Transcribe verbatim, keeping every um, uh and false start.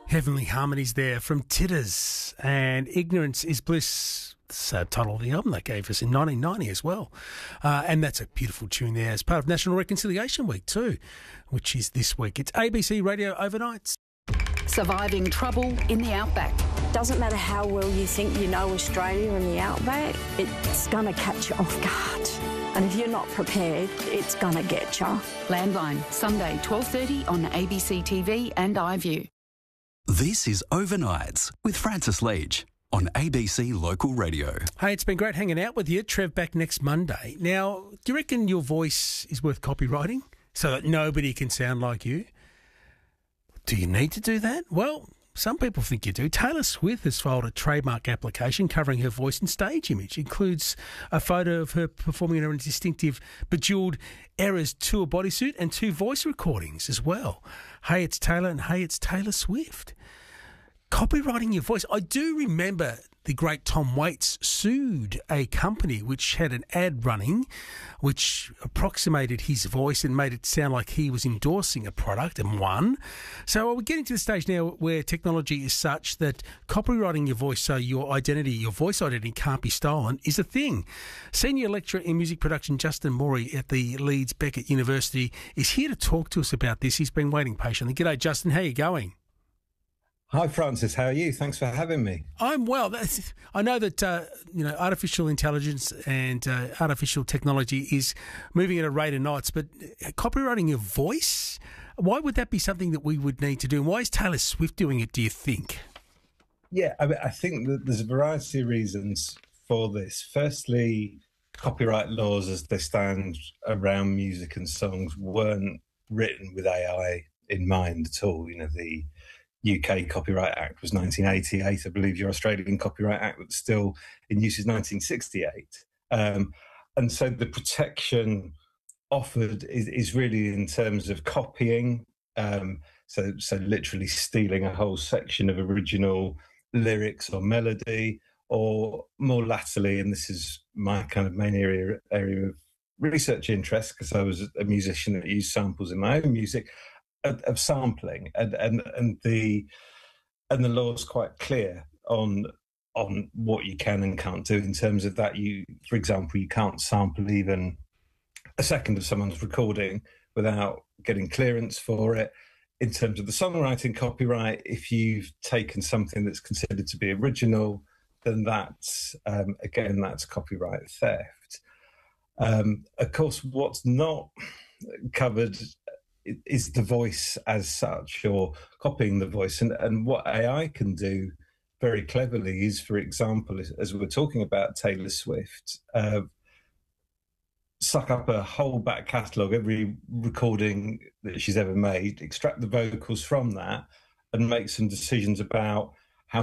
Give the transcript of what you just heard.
Heavenly Harmonies there from Titters, and Ignorance is Bliss. That's the title of the album they gave us in nineteen ninety as well. Uh, and that's a beautiful tune there as part of National Reconciliation Week too, which is this week. It's A B C Radio Overnights. Surviving trouble in the outback. Doesn't matter how well you think you know Australia and the outback, it's going to catch you off guard. And if you're not prepared, it's going to get you. Landline, Sunday, twelve thirty on A B C T V and iView. This is Overnights with Francis Leach on A B C Local Radio. Hey, it's been great hanging out with you. Trev back next Monday. Now, do you reckon your voice is worth copywriting so that nobody can sound like you? Do you need to do that? Well, some people think you do. Taylor Swift has filed a trademark application covering her voice and stage image. It includes a photo of her performing in a distinctive Bejeweled Eras tour bodysuit and two voice recordings as well. Hey, it's Taylor and Hey, it's Taylor Swift. Copywriting your voice. I do remember the great Tom Waits sued a company which had an ad running which approximated his voice and made it sound like he was endorsing a product and won. So we're getting to the stage now where technology is such that copywriting your voice so your identity, your voice identity can't be stolen is a thing. Senior lecturer in music production Justin Morey at the Leeds Beckett University is here to talk to us about this. He's been waiting patiently. G'day, Justin. How are you going? Hi, Francis. How are you? Thanks for having me. I'm well. That's, I know that uh, you know artificial intelligence and uh, artificial technology is moving at a rate of knots, but copywriting your voice, why would that be something that we would need to do? And why is Taylor Swift doing it, do you think? Yeah, I, mean, I think that there's a variety of reasons for this. Firstly, copyright laws as they stand around music and songs weren't written with A I in mind at all. You know, the U K Copyright Act was nineteen eighty-eight. I believe your Australian Copyright Act was still in use is nineteen sixty-eight. Um, and so the protection offered is, is really in terms of copying. Um, so, so literally stealing a whole section of original lyrics or melody, or more latterly, and this is my kind of main area, area of research interest, because I was a musician that used samples in my own music, Of, of sampling, and, and and the and the law is quite clear on on what you can and can't do in terms of that. You, for example, you can't sample even a second of someone's recording without getting clearance for it. In terms of the songwriting copyright, if you've taken something that's considered to be original, then that's um, again that's copyright theft. Um, of course, what's not covered is the voice as such, or copying the voice. And, and what A I can do very cleverly is, for example, as, as we're talking about Taylor Swift, uh, suck up a whole back catalogue, every recording that she's ever made, extract the vocals from that, and make some decisions about